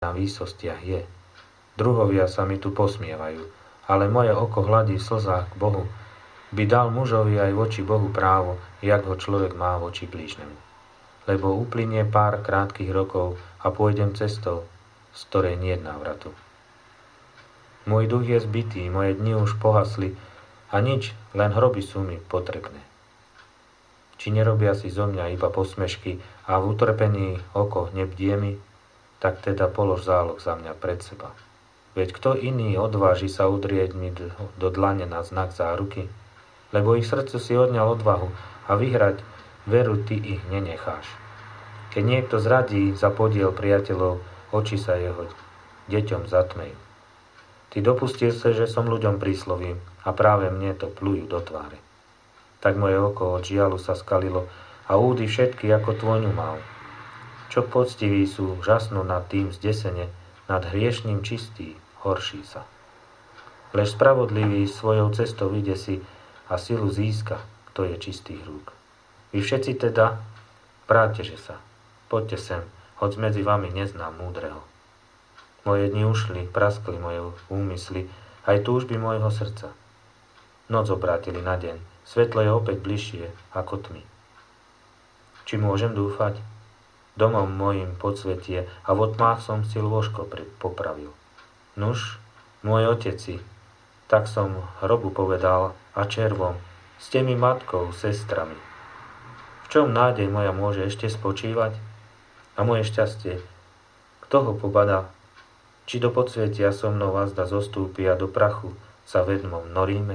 na výsostiach je. Druhovia sa mi tu posmievajú, ale moje oko hladí v slzách k Bohu, by dal mužovi aj voči Bohu právo, jak ho človek má voči blížnemu. Lebo uplynie pár krátkych rokov a pôjdem cestou, z ktorej nie je návratu. Môj duch je zbitý, moje dni už pohasli a nič, len hroby sú mi potrebné. Či nerobia si zo mňa iba posmešky a v utrpení oko nebdie mi, tak teda polož záloh za mňa pred seba. Veď kto iný odváži sa udrieť mi do dlane na znak záruky? Lebo ich srdcu si odňal odvahu a vyhrať veru ty ich nenecháš. Keď niekto zradí za podiel priateľov, oči sa jeho deťom zatmejú. Ty dopustil sa, že som ľuďom príslovím a práve mne to plujú do tváre. Tak moje oko od žialu sa skalilo a údy všetky ako tvojňu mal. Čo poctiví sú, žasnú nad tým zdesene, nad hriešným čistý, horší sa. Lež spravodlivý svojou cestou ide si a silu získa, kto je čistých rúk. Vy všetci teda, vráťte sa, poďte sem, hoď medzi vami neznám múdreho. Moje dni ušli, praskli moje úmysly, aj túžby môjho srdca. Noc obrátili na deň, svetlo je opäť bližšie ako tmy. Či môžem dúfať? Domom mojim podsvetie a v otmách som si lôžko popravil. Nuž, môj oteci, tak som hrobu povedal a červom, ste mi matkou, sestrami. V čom nádej moja môže ešte spočívať? A moje šťastie, kto ho pobadá? Či do podsvetia so mnou azda zostúpi a do prachu sa vedmom noríme?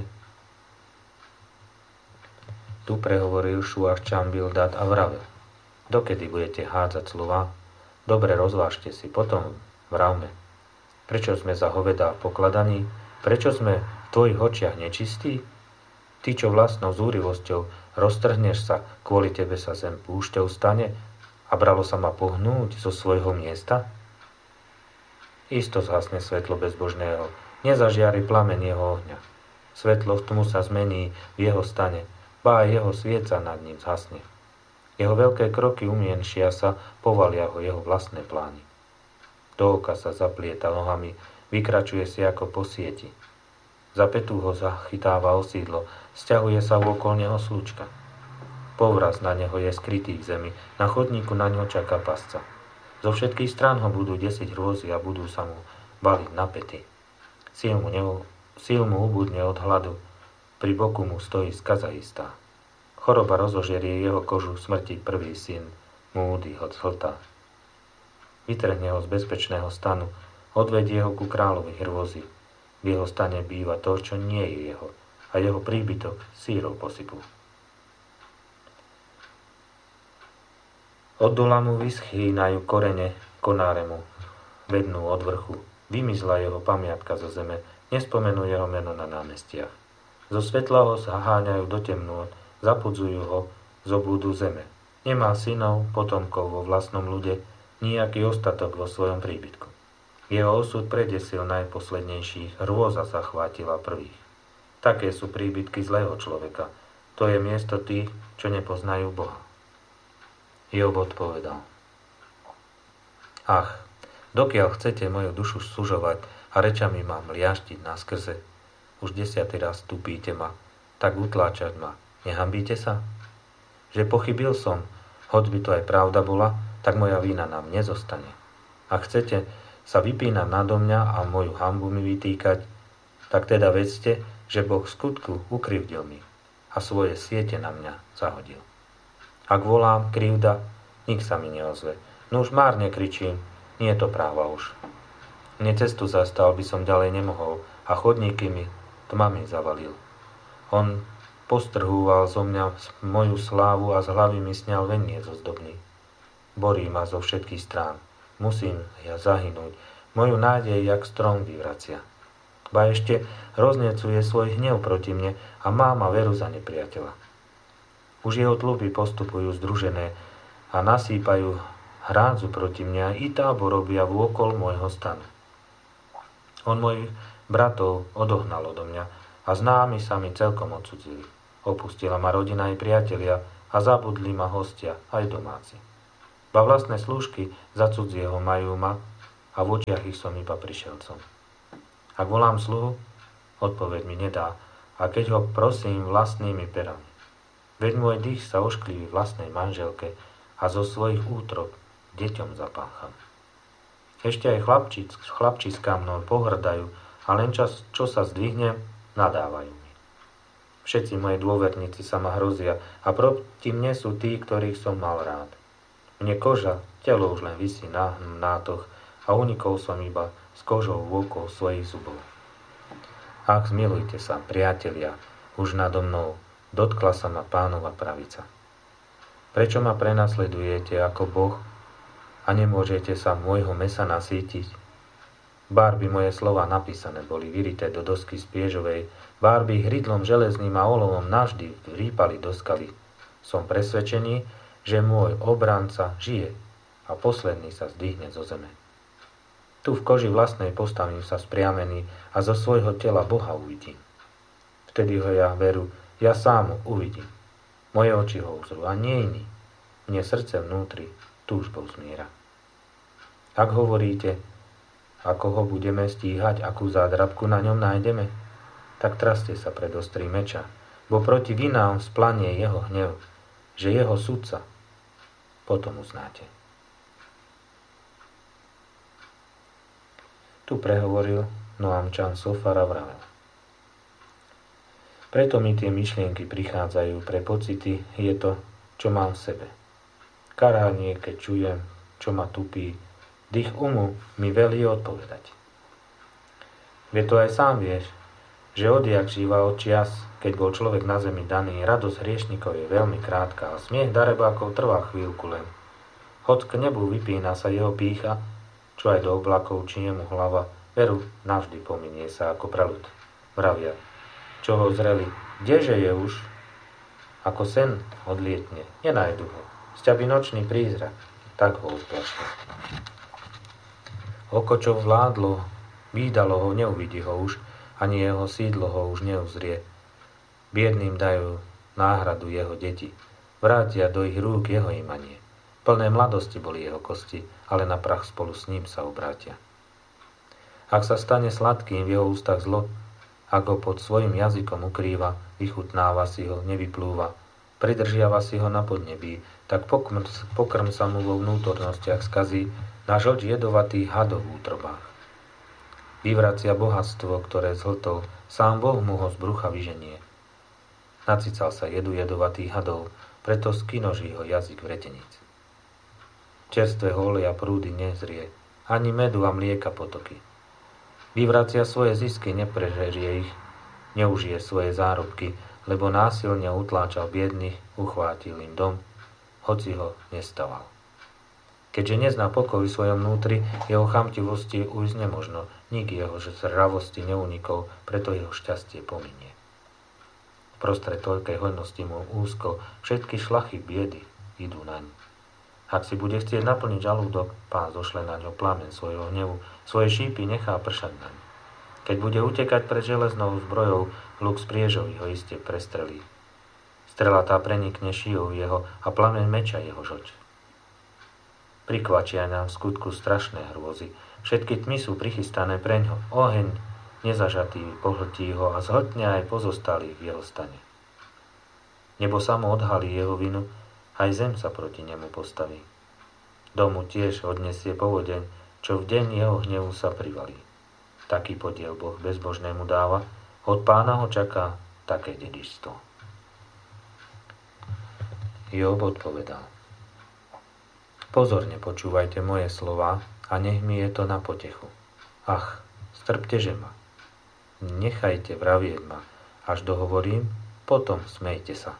Tu prehovoril Šuach Čan-Bildad a vravel. Dokedy budete hádzať slova? Dobre rozvážte si, potom vravme. Prečo sme za hovedá pokladaní? Prečo sme v tvojich očiach nečistí? Ty, čo vlastnou zúrivosťou roztrhneš sa, kvôli tebe sa zem púšťou stane a bralo sa ma pohnúť zo svojho miesta? Isto zhasne svetlo bezbožného, nezažiari plameň jeho ohňa. Svetlo v tmu sa zmení v jeho stane, ba aj jeho svieca nad ním zhasne. Jeho veľké kroky umienšia sa, povalia ho jeho vlastné plány. Do oka sa zaplieta nohami, vykračuje si ako po sieti. Za petu ho zachytáva osídlo, sťahuje sa vôkol neho slučka. Povraz na neho je skrytý v zemi, na chodníku na ňo čaká pasca. Zo všetkých strán ho budú desiť hrôzy a budú sa mu baliť na pety. Síl mu ubudne od hladu, pri boku mu stojí skaza istá. Choroba rozožerie jeho kožu smrti prvý syn, múdy ho zhltá. Vytrhne ho z bezpečného stanu, odvedie ho ku kráľovi hrôzy. V jeho stane býva to, čo nie je jeho, a jeho príbytok sírov posypú. Od dola mu vyschýnajú korene, konáre mu vednú od vrchu. Vymizla jeho pamiatka zo zeme, nespomenú jeho meno na námestiach. Zo svetla ho zaháňajú do temnôt, zapudzujú ho z obúdu zeme. Nemá synov, potomkov vo vlastnom ľude, nijaký ostatok vo svojom príbytku. Jeho osud predesil najposlednejších, hrôza zachvátila prvých. Také sú príbytky zlého človeka. To je miesto tých, čo nepoznajú Boha. Job odpovedal. Ach, dokiaľ chcete moju dušu sužovať a rečami ma mliaštiť naskrze, už 10. raz tupíte ma, tak utláčať ma. Nehambíte sa? Že pochybil som, hoď by to aj pravda bola, tak moja vina nám nezostane. Ak chcete sa vypínať nado mňa a moju hanbu mi vytýkať, tak teda vedzte, že Boh v skutku ukrivdil mi a svoje siete na mňa zahodil. Ak volám krivda, nik sa mi neozve. No už márne kričím, nie je to práva už. Mne cestu zastal, by som ďalej nemohol a chodníky mi tmami zavalil. On postrhúval zo mňa moju slávu a z hlavy mi sňal veniec ozdobný. Borí ma zo všetkých strán. Musím ja zahynúť. Moju nádej jak strom vyvracia. Ba ešte roznecuje svoj hnev proti mne a má ma veru za nepriateľa. Už jeho tluby postupujú združené a nasýpajú hrádzu proti mňa i tábor robia vôkol môjho stanu. On mojich bratov odohnal odo mňa a známi sa mi celkom odcudzili. Opustila ma rodina aj priatelia a zabudli ma hostia aj domáci. Ba vlastné slúžky za cudzieho majú ma a v očiach ich som iba prišielcom. Ak volám sluhu, odpoveď mi nedá, a keď ho prosím vlastnými perami. Veď môj dých sa oškliví vlastnej manželke a zo svojich útrob deťom zapácham. Ešte aj chlapčiská mnou pohrdajú a len čas, čo sa zdvihnem, nadávajú mi. Všetci moji dôverníci sa ma hrozia a proti mne sú tí, ktorých som mal rád. Mne koža, telo už len visí na nátoch a unikol som iba s kožou vôkol svojich zubov. Ach, zmilujte sa, priatelia, už nado mnou, dotkla sa ma Pánova pravica. Prečo ma prenasledujete ako Boh a nemôžete sa môjho mesa nasýtiť? Bár by moje slova napísané boli vyrité do dosky spiežovej, bár by hridlom železným a olovom navždy rýpali do skaly. Som presvedčený, že môj obranca žije a posledný sa zdvihne zo zeme. Tu v koži vlastnej postavím sa spriamený a zo svojho tela Boha uvidím. Vtedy ho ja veru, ja sám uvidím. Moje oči ho uzrú a nie iný. Mne srdce vnútri túžbou zmiera. Ak hovoríte, ako ho budeme stíhať, akú zádrabku na ňom nájdeme, tak traste sa pred ostrým meča, bo proti vinám splanie jeho hnev, že jeho sudca potom uznáte. Tu prehovoril Noamčan Sofar a vravel. Preto mi tie myšlienky prichádzajú pre pocity, je to, čo mám v sebe. Karánie, keď čujem, čo ma tupí, dých umu mi velí odpovedať. Veď to aj sám vieš, že odjak živa od čias, keď bol človek na zemi daný, radosť hriešnikov je veľmi krátka a smiech darebákov trvá chvíľku len. Hoď k nebu vypína sa jeho pýcha, čo aj do oblakov činie mu hlava, veru navždy pominie sa ako preľud. Vravia, čo ho zreli, kdeže je už? Ako sen odlietne, nenajdu ho. Sťaby nočný prízrak, tak ho odplašne. Oko, čo vládlo, vídalo ho, neuvidí ho už, ani jeho sídlo ho už neuzrie. Biedným dajú náhradu jeho deti, vrátia do ich rúk jeho imanie. Plné mladosti boli jeho kosti, ale na prach spolu s ním sa obrátia. Ak sa stane sladkým v jeho ústach zlo, ak ho pod svojim jazykom ukrýva, vychutnáva si ho, nevyplúva, pridržiava si ho na podnebí, tak pokrm sa mu vo vnútornostiach skazí, na žlč jedovatých hadov v útrobách. Vyvracia bohatstvo, ktoré zhltol, sám Boh mu ho z brucha vyženie. Nacical sa jedu jedovatých hadov, preto skinoží ho jazyk vreteníc. Čerstvého oleja prúdy nezrie, ani medu a mlieka potoky. Vyvracia svoje zisky, neprežerie ich, neužije svoje zárobky, lebo násilne utláčal biedných, uchvátil im dom, hoci ho nestaval. Keďže nezná pokoj v svojom vnútri, jeho chamtivosti ujsť nemožno, nik jeho zravosti neunikol, preto jeho šťastie pominie. Prostred toľkej hojnosti mu úzko, všetky šlachy biedy idú naň. Ak si bude chcieť naplniť žalúdok, Pán zošle na ňo plamen svojho hnevu, svoje šípy nechá pršať naň. Keď bude utekať pred železnou zbrojou, luk z priežový ho iste prestrelí. Strela tá prenikne šijou jeho a plamen meča jeho žoč. Prikvačia nám v skutku strašné hrôzy. Všetky tmy sú prichystané preňho. Oheň nezažatý pohltí ho a zhltne aj pozostalých v jeho stane. Nebo samo odhalí jeho vinu, aj zem sa proti nemu postaví. Domu tiež odnesie povodeň, čo v deň jeho hnevu sa privalí. Taký podiel Boh bezbožnému dáva, od Pána ho čaká také dedičstvo. Job odpovedal. Pozorne počúvajte moje slová a nech mi je to na potechu. Ach, strpteže ma. Nechajte vravieť ma, až dohovorím, potom smejte sa.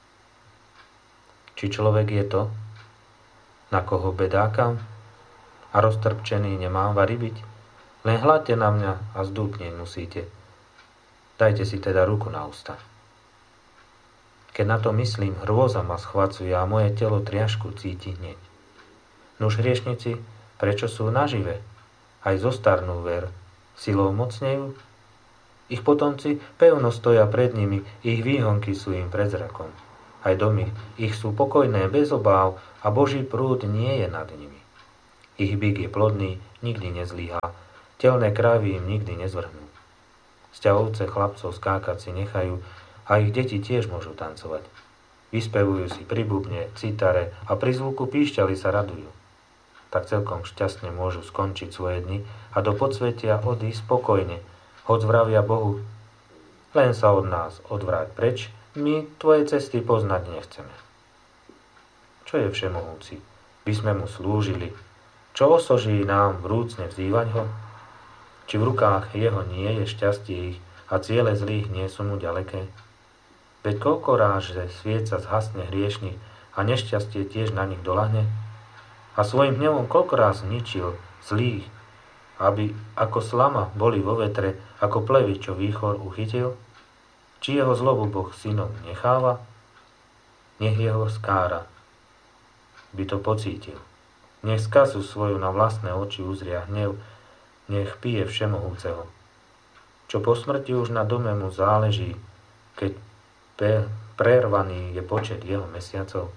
Či človek je to, na koho bedákam a roztrpčený nemám vari byť? Len hľadte na mňa a zdúpneť musíte. Dajte si teda ruku na ústa. Keď na to myslím, hrôza ma schvacuje a moje telo triašku cíti hneď. Nuž hriešnici, prečo sú nažive? Aj zostarnú ver, silou mocnejú? Ich potomci pevno stoja pred nimi, ich výhonky sú im pred zrakom. Aj domy ich sú pokojné, bez obáv a Boží prúd nie je nad nimi. Ich byk je plodný, nikdy nezlíha, telné krávy im nikdy nezvrhnú. Sťa ovce chlapcov skákať si nechajú a ich deti tiež môžu tancovať. Vyspevujú si pri bubne, citare a pri zvuku píšťaly sa radujú. Tak celkom šťastne môžu skončiť svoje dni a do podsvetia odísť spokojne, hoď vravia Bohu, len sa od nás odvráť preč, my tvoje cesty poznať nechceme. Čo je všemohúci? By sme mu slúžili. Čo osoží nám vrúcne vzývať ho? Či v rukách jeho nie je šťastie ich a ciele zlých nie sú mu ďaleké? Veď koľko ráž, že svieca zhasne hriešnych a nešťastie tiež na nich dolahne? A svojim hnevom koľko raz ničil zlých, aby ako slama boli vo vetre, ako plevy, čo výchor uchytil? Či jeho zlobu Boh synom necháva? Nech jeho skára by to pocítil. Nech skazu svoju na vlastné oči uzria hnev, nech pije všemohúceho. Čo po smrti už na dome mu záleží, keď prervaný je počet jeho mesiacov?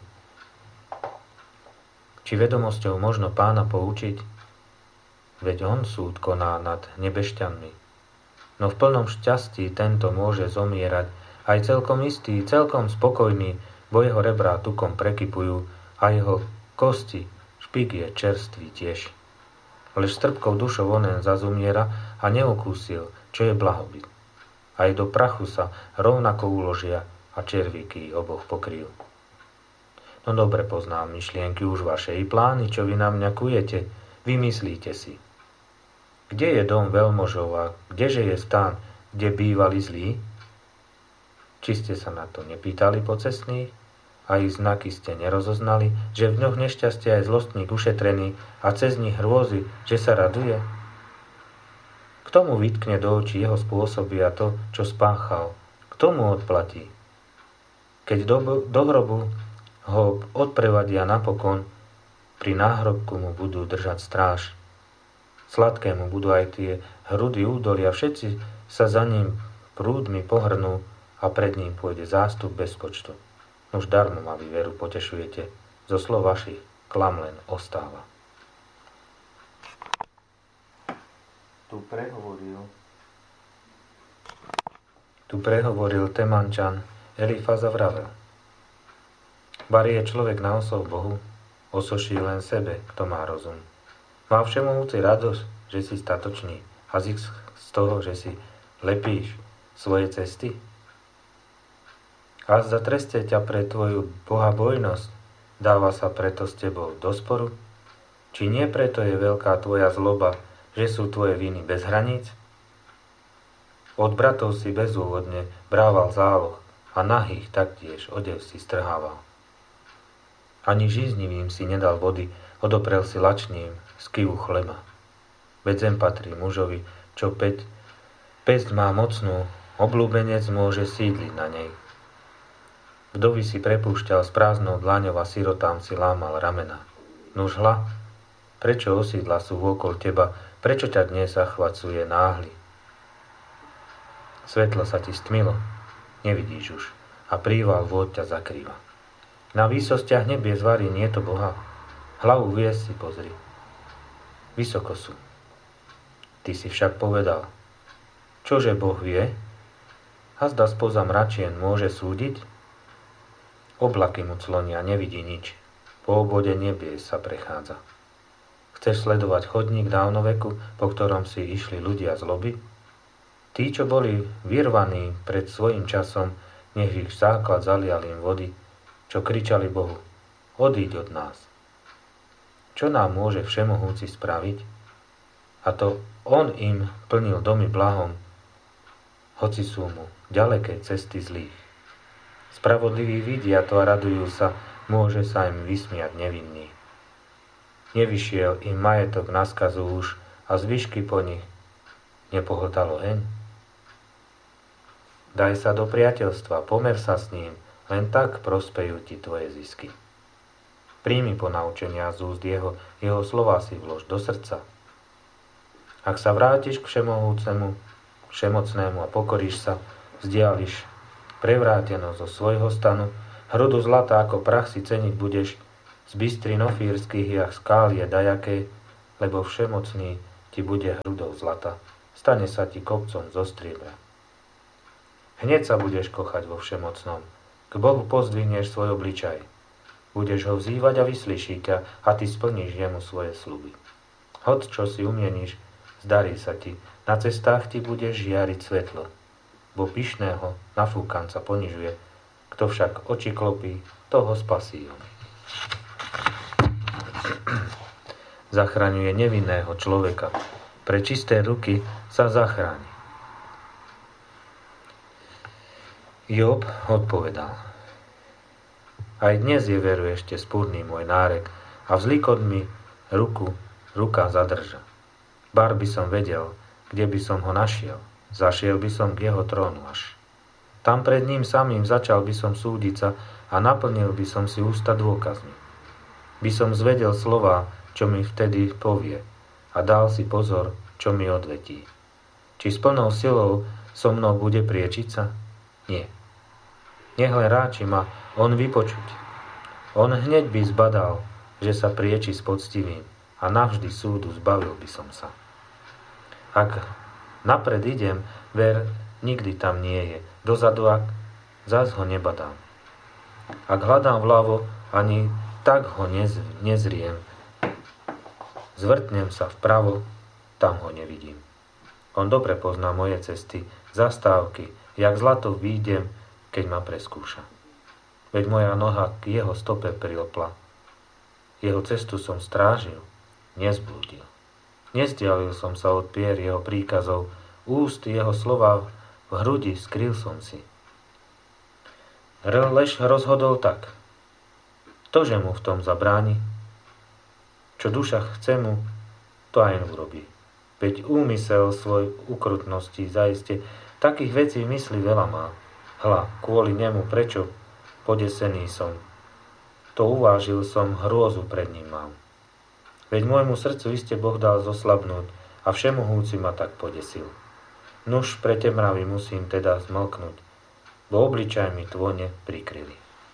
Či vedomosťou možno Pána poučiť? Veď on súd koná nad nebešťanmi. No v plnom šťastí tento môže zomierať, aj celkom istý, celkom spokojný, bo jeho rebrá tukom prekypujú a jeho kosti, špik je čerstvý tiež. Lež s trpkou dušou onen zazumiera a neokúsil, čo je blahobyt. Aj do prachu sa rovnako uložia a červíky oboch pokryjú. No dobre poznám myšlienky už vaše i plány, čo vy na mňa kujete, vymyslíte si. Kde je dom veľmožov a kdeže je stan, kde bývali zlí? Či ste sa na to nepýtali pocestných? A ich znaky ste nerozoznali, že v dňoch nešťastia je zlostník ušetrený a cez nich hrôzy, že sa raduje? K tomu vytkne do očí jeho spôsoby a to, čo spáchal. K tomu odplatí. Keď do hrobu ho odprevadia napokon, pri náhrobku mu budú držať stráž. Sladkému budú aj tie hrudy údolia, všetci sa za ním prúdmi pohrnú a pred ním pôjde zástup bez počtu. Už darmo ma vy veru potešujete, zo slov vašich klam len ostáva. Tu prehovoril Temančan, Elifaz a vravel. Bar je človek na osoch Bohu, osoší len sebe, kto má rozum. Má všemohúci radosť, že si statočný a zisk z toho, že si lepíš svoje cesty? A zatreste ťa pre tvoju bohabojnosť, dáva sa preto s tebou do sporu? Či nie preto je veľká tvoja zloba, že sú tvoje viny bez hraníc? Od bratov si bezúvodne brával záloh a nahých taktiež odev si strhával. Ani žíznivým si nedal vody, odoprel si lačným z kyvu chleba. Veď zem patrí mužovi, čo pesť má mocnú, obľúbenec môže sídliť na nej. Vdovy si prepúšťal s prázdnou dlaňou a sirotám si lámal ramena. Nuž hla, prečo osídla sú vôkol teba, prečo ťa dnes zachvacuje náhly? Svetlo sa ti stmilo, nevidíš už, a príval vôd ťa zakrýva. Na výsostiach nebie zvarí nie to Boha, hlavu hviezd si pozri. Vysoko sú. Ty si však povedal, čože Boh vie? Hazda spoza mračien môže súdiť? Oblaky mu clonia, nevidí nič. Po obode nebies sa prechádza. Chceš sledovať chodník dávnoveku, po ktorom si išli ľudia z loby? Tí, čo boli vyrvaní pred svojím časom, nech ich základ zalial im vody, čo kričali Bohu, odíď od nás. Čo nám môže všemohúci spraviť? A to on im plnil domy blahom, hoci sú mu ďaleké cesty zlých. Spravodliví vidia to a radujú sa, môže sa im vysmiať nevinný. Nevyšiel im majetok na skazu už a zvyšky po nich nepohltalo heň. Daj sa do priateľstva, pomer sa s ním, len tak prospejú ti tvoje zisky. Príjmi ponaučenia z úst jeho slova si vlož do srdca. Ak sa vrátiš k všemohúcemu, všemocnému a pokoríš sa, vzdiališ prevrátenosť zo svojho stanu, hrudu zlata ako prach si ceniť budeš, z bystrin ofírskych jak skál je dajaké, lebo všemocný ti bude hrudou zlata, stane sa ti kopcom zo striebra. Hneď sa budeš kochať vo všemocnom, k Bohu pozdvihneš svoj obličaj. Budeš ho vzývať a vyslyší ťa a ty splníš jemu svoje sľuby. Hoď čo si umieníš, zdarí sa ti, na cestách ti budeš žiariť svetlo, bo pyšného nafúkanca ponižuje, kto však oči klopí, toho spasí on. Zachraňuje nevinného človeka, pre čisté ruky sa zachráni. Job odpovedal: Aj dnes je veru ešte spúrny môj nárek a vzlikot mi ruka zadrža. Bar by som vedel, kde by som ho našiel, zašiel by som k jeho trónu až. Tam pred ním samým začal by som súdiť sa a naplnil by som si ústa dôkazmi. By som zvedel slová, čo mi vtedy povie, a dal si pozor, čo mi odvetí. Či s plnou silou so mnou bude priečiť sa? Nie. Nehle ráči ma on vypočuť. On hneď by zbadal, že sa prieči s poctivým a navždy súdu zbavil by som sa. Ak napred idem, ver, nikdy tam nie je. Dozadu, ak zas ho nebadám. Ak hľadám vľavo, ani tak ho nezriem. Zvrtnem sa vpravo, tam ho nevidím. On dobre pozná moje cesty, zastávky, jak zlato výjdem, keď ma preskúša. Veď moja noha k jeho stope prilpla. Jeho cestu som strážil, nezblúdil. Nezdialil som sa od pier jeho príkazov, úst jeho slova v hrudi skryl som si. Lež rozhodol tak. Ktože mu v tom zabráni? Čo duša chce mu, to aj urobí. Veď úmysel svoj ukrutnosti zaiste, takých vecí mysli veľa má. Hľa, kvôli nemu prečo podesený som? To uvážil som, hrôzu pred ním mám. Veď môjmu srdcu iste Boh dal zoslabnúť a všemohúci ma tak podesil. Nuž pre temravy musím teda zmlknúť, bo obličaj mi tvone prikryli.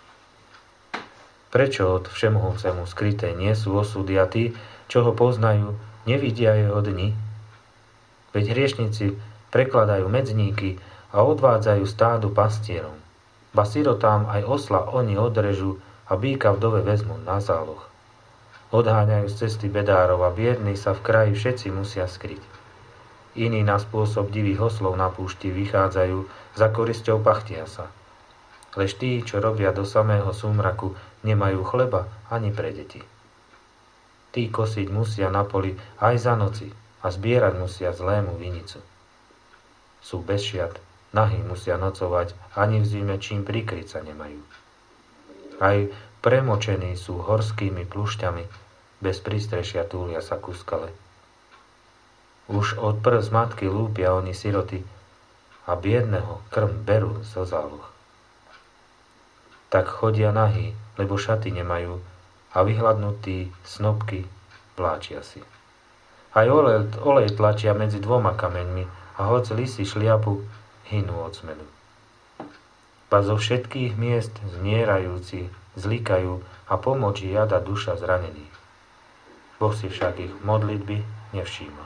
Prečo od všemohúcemu skryté nie sú osudy a tí, čo ho poznajú, nevidia jeho dni? Veď hriešnici prekladajú medzníky a odvádzajú stádu pastierom. Ba sirotám aj osla oni odrežú a býka vdove vezmú na záloh. Odháňajú z cesty bedárov a biední sa v kraji všetci musia skryť. Iní na spôsob divých oslov na púšti vychádzajú, za korisťou pachtia sa. Lež tí, čo robia do samého súmraku, nemajú chleba ani pre deti. Tí kosiť musia na poli aj za noci a zbierať musia zlému vinicu. Sú bez šiat, nahý musia nocovať, ani v zime čím prikryť sa nemajú. Aj premočení sú horskými plušťami, bez prístrešia túlia sa ku skale. Už od prv z matky lúpia oni siroty a biedného krm berú zo záloh. Tak chodia nahý, lebo šaty nemajú a vyhladnutí snopky vláčia si. Aj olej tlačia medzi dvoma kameňmi a hoď lisy šliapu, hynú od smedu. Pa zo všetkých miest zmierajúci zlikajú a pomočí jada duša zranených. Boh si však ich modlitby nevšíma.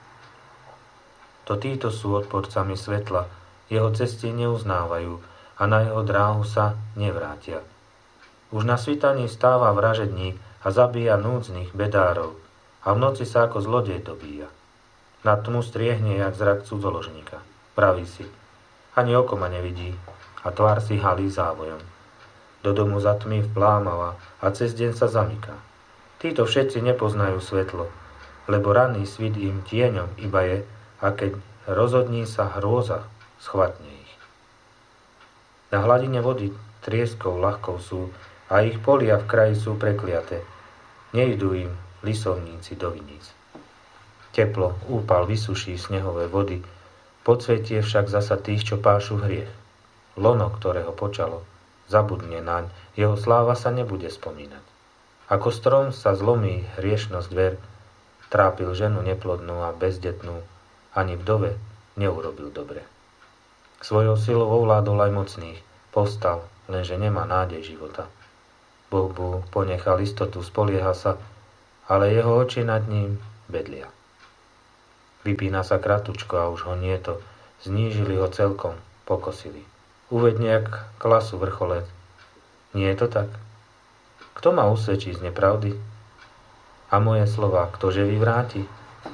To títo sú odporcami svetla, jeho cesty neuznávajú a na jeho dráhu sa nevrátia. Už na svitaní stáva vražedník a zabíja núdznych bedárov a v noci sa ako zlodej dobíja. Na tmu striehne jak zrak cudzoložníka. Praví si, ani oko ma nevidí a tvár si halí závojom. Do domu za tmy vplámava a cez deň sa zamyká. Títo všetci nepoznajú svetlo, lebo ranný svit im tieňom iba je a keď rozhodní sa hrôza, schvatne ich. Na hladine vody trieskou ľahkou sú a ich polia v kraji sú prekliaté. Nejdú im lisovníci do viníc. Teplo, úpal vysuší snehové vody, podsvetie však zasa tých, čo pášu hriech. Lono, ktorého počalo, zabudne naň, jeho sláva sa nebude spomínať. Ako strom sa zlomí hriešnosť dver, trápil ženu neplodnú a bezdetnú, ani vdove neurobil dobre. Svojou silou ovládol aj mocných, povstal, lenže nemá nádej života. Boh mu ponechal istotu, spolieha sa, ale jeho oči nad ním bedlia. Vypína sa kratučko a už ho nieto, znížili ho celkom, pokosili. Uveď nejak klasu vrcholec. Nie je to tak? Kto ma usvedčí z nepravdy? A moje slova ktože vyvráti?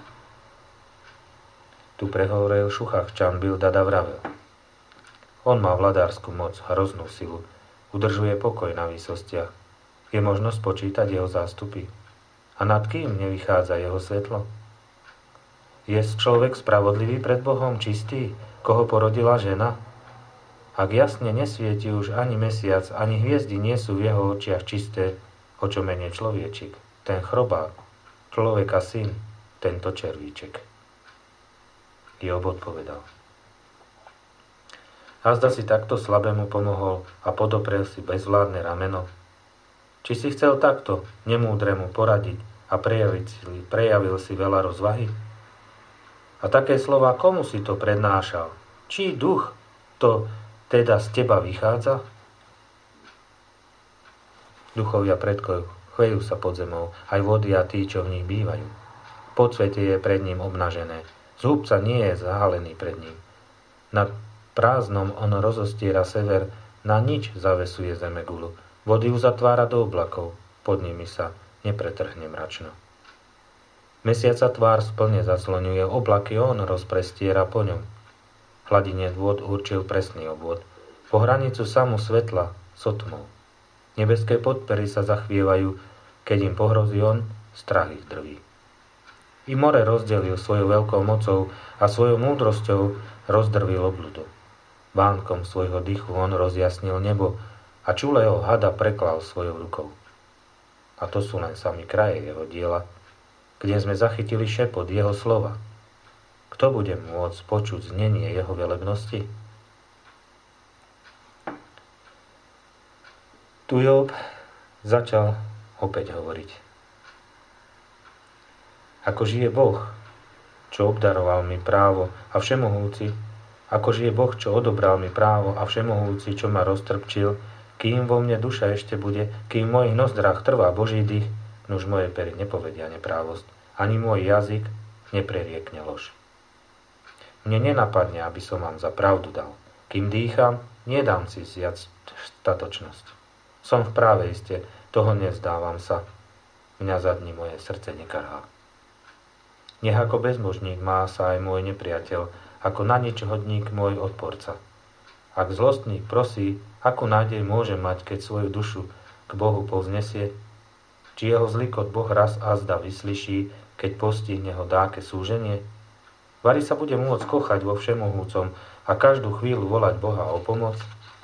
Tu prehovoril Šuchachčan Bildada vravel. On má vladárskú moc, hroznú silu, udržuje pokoj na výsostiach. Je možno spočítať jeho zástupy. A nad kým nevychádza jeho svetlo? Je človek spravodlivý pred Bohom, čistý, koho porodila žena? Ak jasne nesvieti už ani mesiac, ani hviezdy nie sú v jeho očiach čisté, o čo menej človečik, ten chrobák, človeka syn, tento červíček. Job odpovedal. A zda si takto slabému pomohol a podoprel si bezvládne rameno? Či si chcel takto nemúdremu poradiť a prejavil si veľa rozvahy? A také slova komu si to prednášal? Čí duch to teda z teba vychádza? Duchovia predkov chvejú sa pod zemou, aj vody a tí, čo v nich bývajú. Podsvetie je pred ním obnažené. Zhúbca nie je zahalený pred ním. Nad prázdnom on rozostiera sever, na nič zavesuje zemegulu. Vody uzatvára do oblakov, pod nimi sa nepretrhne mračno. Mesiaca tvár splne zasloňuje, oblaky on rozprestiera po ňom. Hladine vôd určil presný obvod. Po hranicu samu svetla sotmou. Nebeské podpery sa zachvievajú, keď im pohrozí on, strach ich drví. I more rozdelil svojou veľkou mocou a svojou múdrosťou rozdrvil obľudu. Bánkom svojho dychu on rozjasnil nebo a čulého hada preklal svojou rukou. A to sú len sami kraje jeho diela, kde sme zachytili šepot jeho slova. Kto bude môcť počuť znenie jeho velebnosti? Tu Job začal opäť hovoriť. Ako žije Boh, čo obdaroval mi právo a všemohúci, ako žije Boh, čo odobral mi právo a všemohúci, čo ma roztrpčil, kým vo mne duša ešte bude, kým v mojich nozdrách trvá Boží dých, nuž moje pery nepovedia neprávosť, ani môj jazyk nepreriekne lož. Mne nenapadne, aby som vám za pravdu dal. Kým dýcham, nedám si zjať statočnosť. Som v práve iste, toho nevzdávam sa. Mňa za dní moje srdce nekarhá. Nech ako bezbožník má sa aj môj nepriateľ, ako na nič hodník môj odporca. Ak zlostník prosí, akú nádej môže mať, keď svoju dušu k Bohu povznesie? Či jeho zlikot Boh raz azda vyslyší, keď postihne ho dáke súženie? Vari sa bude môcť kochať vo všemohúcom a každú chvíľu volať Boha o pomoc?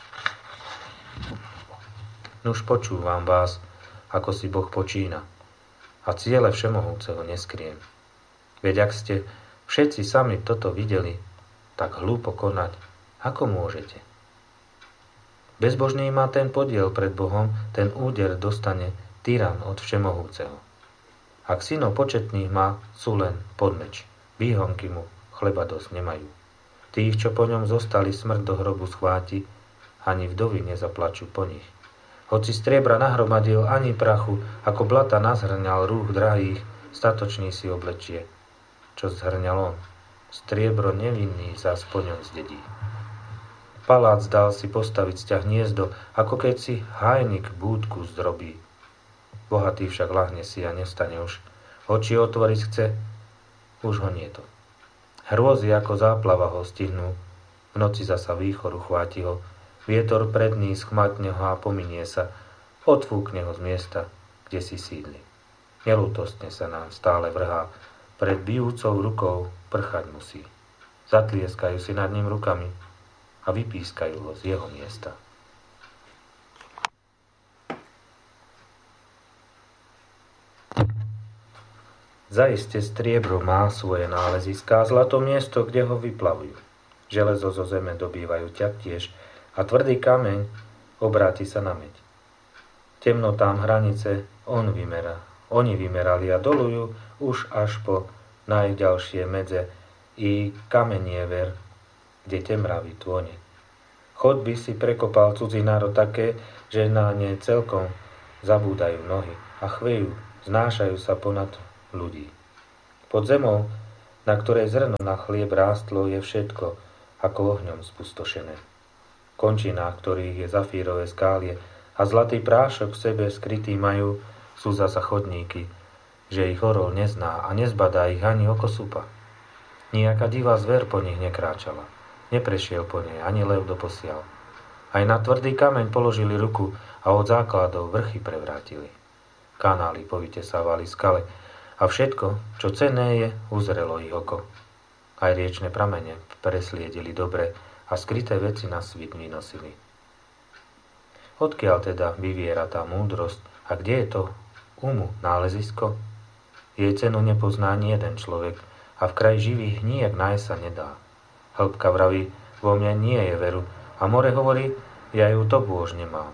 Nuž počúvam vás, ako si Boh počína, a ciele všemohúceho neskriem. Veď ak ste všetci sami toto videli, tak hlúpo konať, ako môžete? Bezbožný má ten podiel pred Bohom, ten úder dostane tyran od všemohúceho. Ak synov početných má, sú len podmeč, výhonky mu chleba dosť nemajú. Tých, čo po ňom zostali, smrť do hrobu schváti, ani vdovy nezaplačú po nich. Hoci striebra nahromadil, ani prachu, ako blata nazhrňal rúch drahých, statočný si oblečie. Čo zhrňal on, striebro nevinný zás po ňom zdedí. Palác dal si postaviť sťah hniezdo, ako keď si hajnik búdku zdrobí. Bohatý však ľahne si a nevstane už. Oči otvoriť chce, už ho nie to. Hrôzy ako záplava ho stihnú, v noci zasa výchor uchváti ho, vietor predný schmatne ho a pominie sa, odfúkne ho z miesta, kde si sídli. Nelútostne sa nám stále vrhá, pred bijúcou rukou prchať musí. Zatlieskajú si nad ním rukami a vypískajú ho z jeho miesta. Zaiste striebro má svoje náleziská, zlato miesto, kde ho vyplavujú. Železo zo zeme dobývajú taktiež a tvrdý kameň obráti sa na meď. Temnotám hranice oni vymerali a dolujú už až po najďalšie medze i kameniever, kde temravý tvone. Chodby si prekopal cudzí národ také, že na ne celkom zabúdajú nohy a chvejú, znášajú sa ponad ľudí. Pod zemou, na ktorej zrno na chlieb rástlo, je všetko ako ohňom spustošené. Končina, ktorých je zafírové skálie a zlatý prášok v sebe skrytý majú, sú zasa chodníky, že ich orol nezná a nezbadá ich ani oko supa. Nijaká divá zver po nich nekráčala, neprešiel po nej ani lev doposiaľ. Aj na tvrdý kameň položili ruku a od základov vrchy prevrátili. Kanály povytesávali skale a všetko, čo cenné je, uzrelo ich oko. Aj riečne pramene presliedili dobre a skryté veci na svit vynosili. Odkiaľ teda vyviera tá múdrosť a kde je to umu nálezisko? Jej cenu nepozná ani jeden človek a v kraji živých nijak nájsť sa nedá. Hĺbka vraví, vo mne nie je veru a more hovorí, ja ju to bôž nemám.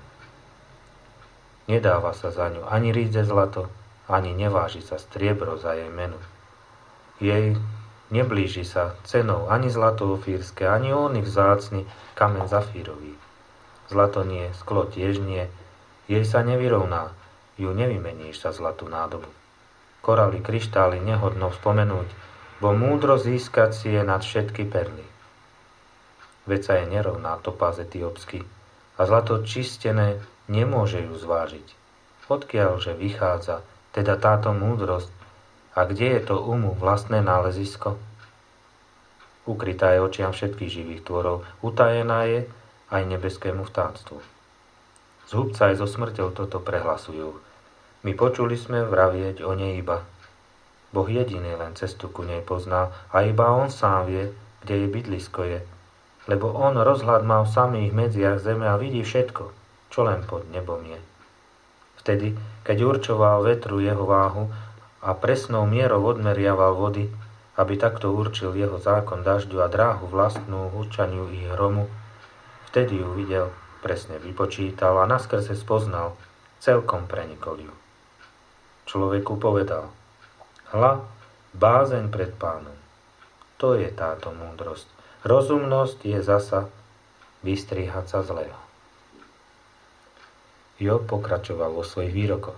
Nedáva sa za ňu ani rídze zlato, ani neváži sa striebro za jej menu. Jej neblíži sa cenou ani zlato ofírske, ani onyx vzácny kameň zafírový. Zlato nie, sklo tiež nie, jej sa nevyrovná, ju nevymeníš za zlatú nádobu. Korály, kryštály nehodno spomenúť, bo múdro získať si je nad všetky perly. Veď sa je nerovná topáz etiópsky a zlato čistené nemôže ju zvážiť. Odkiaľže vychádza teda táto múdrosť a kde je to umu vlastné nálezisko? Ukrytá je očiam všetkých živých tvorov, utajená je aj nebeskému vtáctvu. Zhubca aj so smrťou toto prehlasujú. My počuli sme vravieť o nej iba. Boh jediný len cestu ku nej pozná a iba on sám vie, kde jej bydlisko je, lebo on rozhľad má v samých medziach zeme a vidí všetko, čo len pod nebom je. Vtedy, keď určoval vetru jeho váhu a presnou mierou odmeriaval vody, aby takto určil jeho zákon dažďu a dráhu vlastnú húčaniu ich hromu, vtedy ju videl, presne vypočítal a naskrze spoznal, celkom prenikol ju. Človeku povedal, hľa, bázeň pred pánom. To je táto múdrosť. Rozumnosť je zasa vystriehať sa zlého. Job pokračoval vo svojich výrokoch.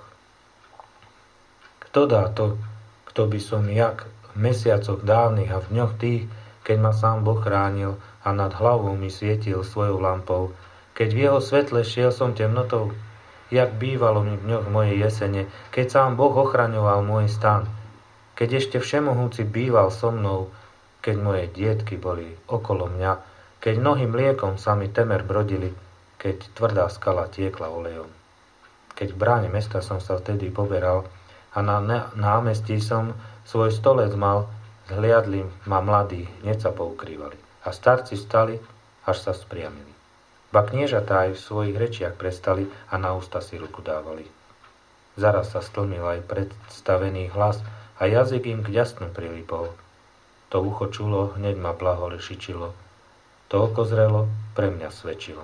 Kto dá to, kto by som jak v mesiacoch dávnych a v dňoch tých, keď ma sám Boh chránil a nad hlavou mi svietil svojou lampou, keď v jeho svetle šiel som temnotou, jak bývalo mi v dňoch mojej jesene, keď sám Boh ochraňoval môj stan, keď ešte všemohúci býval so mnou, keď moje dietky boli okolo mňa, keď nohy mliekom sa mi temer brodili, keď tvrdá skala tiekla olejom. Keď v bráne mesta som sa vtedy poberal a na námestí som svoj stolec mal, zhliadli ma mladí, hneď sa poukrývali. A starci stali, až sa spriamili. Ba kniežatá aj v svojich rečiach prestali a na ústa si ruku dávali. Zaraz sa stlmil aj predstavený hlas a jazyk im k ďasnu prilipol. To ucho čulo, hneď ma blaho lešičilo. To oko zrelo, pre mňa svedčilo.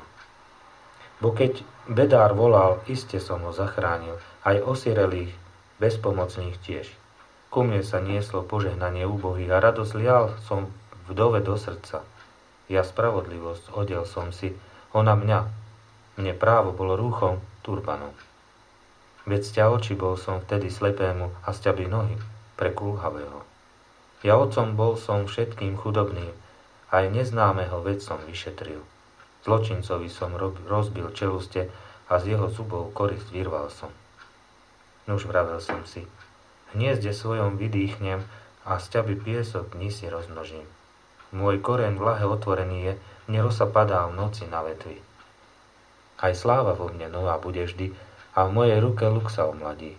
Bo keď bedár volal, iste som ho zachránil, aj osirelých, bezpomocných tiež. Ku mne sa nieslo požehnanie úbohých a radosť lial som vdove do srdca. Ja spravodlivosť odel som si, ona mňa. Mne právo bolo rúchom, turbanom. Veď z ťa oči bol som vtedy slepému a z ťa by nohy pre kulhavého. Ja otcom bol som všetkým chudobným, aj neznámeho veď som vyšetril. Zločincovi som rozbil čeluste a z jeho zubov korist vyrval som. Nuž vravel som si, hniezde svojom vydýchnem a z ťaby piesok dni si rozmnožím. Môj koreň vlahe otvorený je, mne rosa padá v noci na vetvy. Aj sláva vo mne nová bude vždy a v mojej ruke luk sa omladí.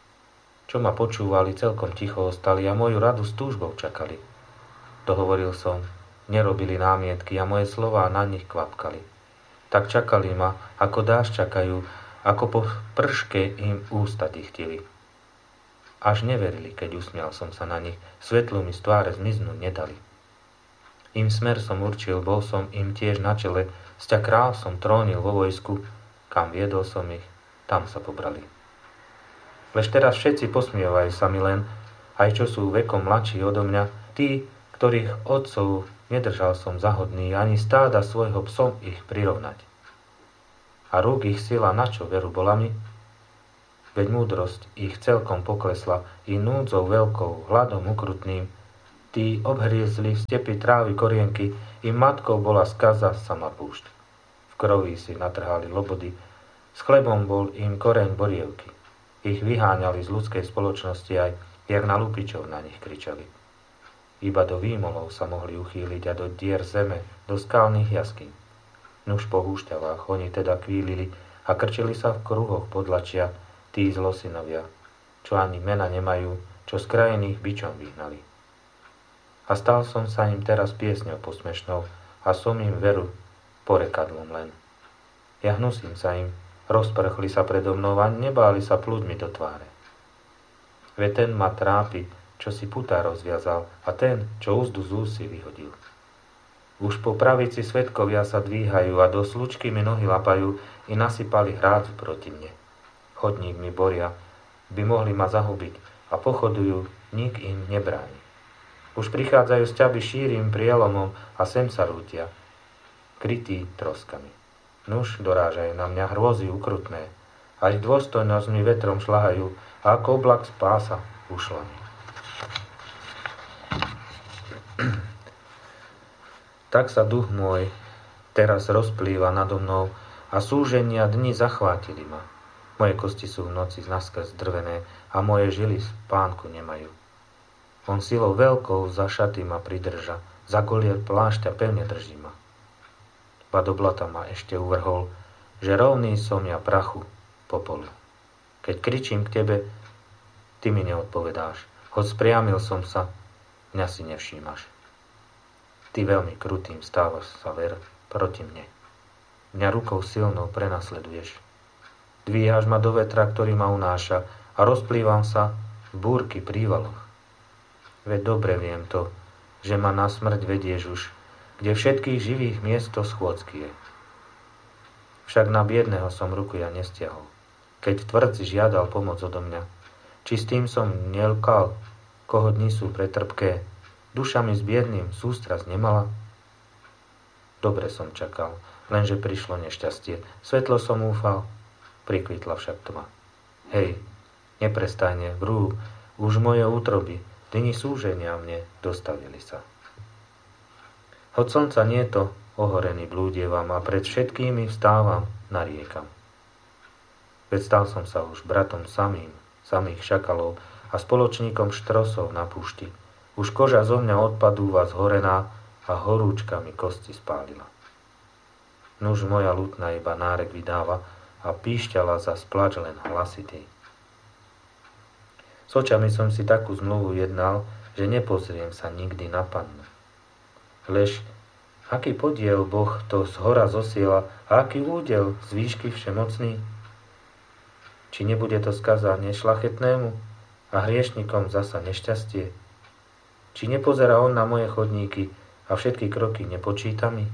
Čo ma počúvali, celkom ticho ostali a moju radu s túžbou čakali. Dohovoril som, nerobili námietky a moje slová na nich kvapkali. Tak čakali ma, ako dážď čakajú, ako po prške im ústa dychtili. Až neverili, keď usmial som sa na nich, svetlu mi z tváre zmiznúť nedali. Im smer som určil, bol som im tiež na čele, sťa kráľ som trónil vo vojsku, kam viedol som ich, tam sa pobrali. Lež teraz všetci posmievajú sa mi len, aj čo sú vekom mladší odo mňa, tí, ktorých otcov nedržal som zahodný, ani stáda svojho psom ich prirovnať. A rúk ich sila, na čo veru bola mi? veď múdrosť ich celkom poklesla, i núdzou veľkou, hladom ukrutným, tí obhriezli v stepi trávy korienky, i matkou bola skaza sama púšť. V kroví si natrhali lobody, s chlebom bol im koreň borievky. Ich vyháňali z ľudskej spoločnosti aj, jak na lupičov na nich kričali. Iba do výmolov sa mohli uchýliť a do dier zeme, do skalných jaskýň. Nuž po húšťavách oni teda kvílili a krčili sa v kruhoch podlačia, tí zlosinovia, čo ani mena nemajú, čo z krajiny ich bičom vyhnali. A stal som sa im teraz piesňou posmešnou a som im veru porekadlom len. Ja hnusím sa im, rozprchli sa predo mnou a nebáli sa plúť mi do tváre. Veď ten ma trápi, čo si putá rozviazal a ten, čo úzdu z úst si vyhodil. Už po pravici svedkovia sa dvíhajú a do slučky mi nohy lapajú i nasypali hrádzu proti mne. Chodník mi boria, by mohli ma zahubiť a pochodujú, nik im nebráni. Už prichádzajú sťaby šírim prielomom a sem sa rútia, krytí troskami. Nuž dorážajú na mňa hrôzy ukrutné, až dôstojnosť mi vetrom šľahajú a ako oblak z pása ušla mi. Tak sa duch môj teraz rozplýva nado mnou a súženia dni zachvátili ma. Moje kosti sú v noci naskrz drvené a moje žily spánku nemajú. On silou veľkou za šaty ma pridrža, za golier plášťa pevne drží ma. Ba do blata ma ešte uvrhol, že rovný som ja prachu popolu. Keď kričím k tebe, ty mi neodpovedáš, hoď spriamil som sa, mňa si nevšímaš. Ty veľmi krutým stávaš sa ver proti mne. Mňa rukou silnou prenasleduješ. Dvíhaš ma do vetra, ktorý ma unáša a rozplývam sa v búrky prívaloch. Veď dobre viem to, že ma na smrť vedieš už, kde všetkých živých miesto schôdzky je. Však na biedného som ruku ja nestiahol, keď tvrdci žiadal pomoc odo mňa. Či s tým som nelkal, koho dni sú pretrpké, duša mi s biedným sústrasť nemala? Dobre som čakal, lenže prišlo nešťastie, svetlo som úfal, prikvitla však tma. Hej, neprestajne vrú, už moje útroby, dni súženia mne dostavili sa. Hoď slnca nie to, ohorený blúdievam a pred všetkými vstávam, nariekam. Veď stal som sa už bratom samých šakalov a spoločníkom štrosov na púšti. Už koža zo mňa odpadúva zhorená a horúčka mi kosti spálila. Nuž moja lutna iba nárek vydáva a píšťala za splač len hlasitý. S očami som si takú zmluvu jednal, že nepozriem sa nikdy na pannu. Lež, aký podiel Boh to zhora zosiela a aký údel z výšky všemocný? Či nebude to skaza nešlachetnému a hriešnikom zasa nešťastie? Či nepozerá on na moje chodníky a všetky kroky nepočíta mi?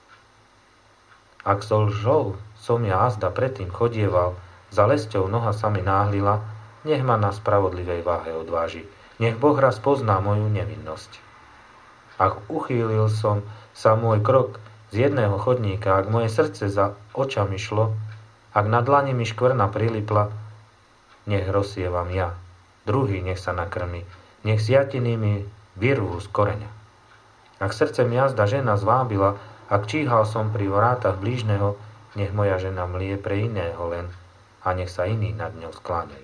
Ak so lžou som ja azda predtým chodieval, za lesťou noha sa mi náhlila, nech ma na spravodlivej váhe odváži, nech Boh raz pozná moju nevinnosť. Ak uchýlil som sa môj krok z jedného chodníka, ak moje srdce za očami šlo, ak na dlani mi škvrna prilipla, nech rozsievam ja, druhý nech sa nakrmi, nech siatiny mi vyrvú z koreňa. Ak srdcem jazda žena zvábila, ak číhal som pri vrátach blížneho, nech moja žena mlie pre iného len a nech sa iní nad ňou skláňajú.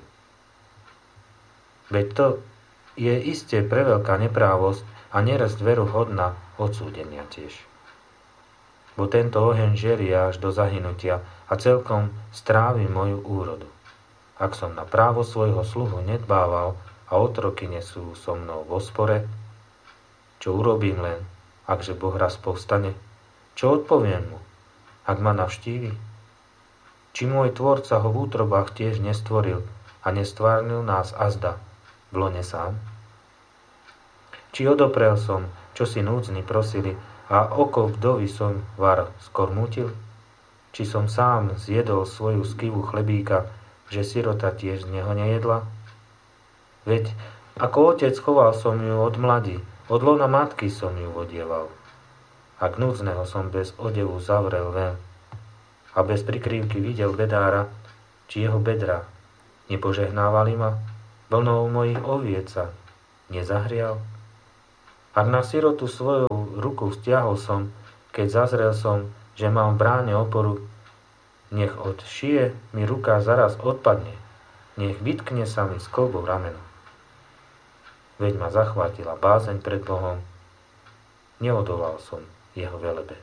Veď to je iste preveľká neprávosť a neresť veru hodná odsúdenia tiež. Bo tento oheň žerie až do zahynutia a celkom strávi moju úrodu. Ak som na právo svojho sluhu nedbával a otrokyne sú so mnou vo spore, čo urobím len, akže Boh raz povstane? Čo odpoviem mu, ak ma navštívi? Či môj tvorca ho v útrobách tiež nestvoril a nestvárnil nás azda v lone sám? Či odoprel som, čo si núdzni prosili, a oko vdovy som var skormútil? Či som sám zjedol svoju skivu chlebíka, že sirota tiež z neho nejedla? Veď ako otec choval som ju od mladí, od lona matky som ju odieval. Ak núdzneho som bez odevu zavrel ven a bez prikrývky videl bedára, či jeho bedra Nepožehnávali ma? Vlnou mojich oviec sa nezahrial? Ak na sirotu svojou ruku stiahol som, keď zazrel som, že mám v bráne oporu, nech od šie mi ruka zaraz odpadne, nech vytkne sa mi s kolbou rameno. Veď ma zachvátila bázeň pred Bohom, neodolal som jeho velebe.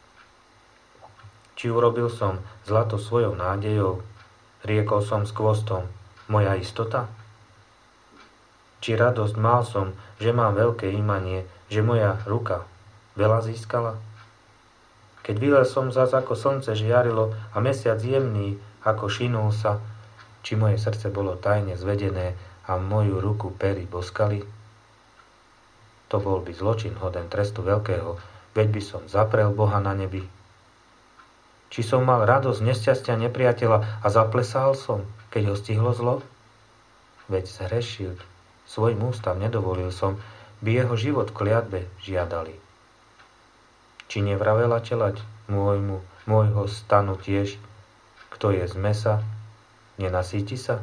Či urobil som zlato svojou nádejou, riekol som s kvostom, moja istota? Či radosť mal som, že mám veľké imanie, že moja ruka veľa získala? Keď vylel som zas ako slnce žiarilo a mesiac jemný ako šinul sa, či moje srdce bolo tajne zvedené a moju ruku pery boskali? To bol by zločin hoden trestu veľkého, veď by som zaprel Boha na nebi. Či som mal radosť nešťastia nepriateľa a zaplesal som, keď ho stihlo zlo? Veď zhrešil, svojim ústam nedovolil som, by jeho život v kliatbe žiadali. Či nevravela čelať môjho stanu tiež, kto je z mesa, nenasíti sa?